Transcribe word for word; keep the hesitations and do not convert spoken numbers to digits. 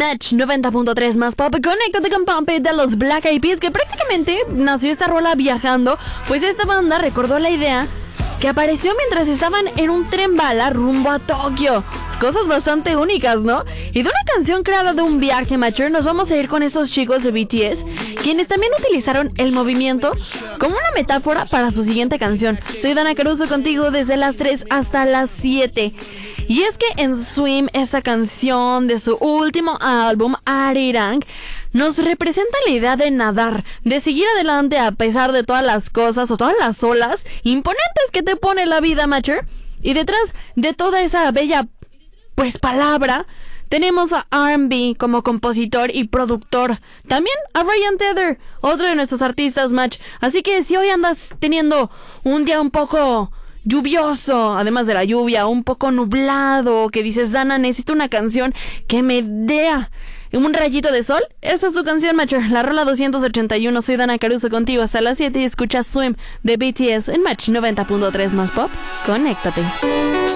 Match noventa punto tres más pop. Conéctate con Pump It de los Black Eyed Peas, que prácticamente nació esta rola viajando, pues esta banda recordó la idea que apareció mientras estaban en un tren bala rumbo a Tokio. Cosas bastante únicas, ¿no? Y de una canción creada de un viaje, Matcher, nos vamos a ir con esos chicos de B T S, quienes también utilizaron el movimiento como una metáfora para su siguiente canción. Soy Dana Caruso contigo desde las tres hasta las siete. Y es que en Swim, esa canción de su último álbum, Arirang, nos representa la idea de nadar, de seguir adelante a pesar de todas las cosas o todas las olas imponentes que te pone la vida, Matcher. Y detrás de toda esa bella, pues, palabra, tenemos a R and B como compositor y productor. También a Ryan Tedder, otro de nuestros artistas, Match. Así que si hoy andas teniendo un día un poco lluvioso, además de la lluvia, un poco nublado, que dices, Dana, necesito una canción que me dé un rayito de sol, esta es tu canción, Matcher, la rola doscientos ochenta y uno. Soy Dana Caruso contigo hasta las siete y escuchas Swim de B T S en Match noventa punto tres más pop. Conéctate.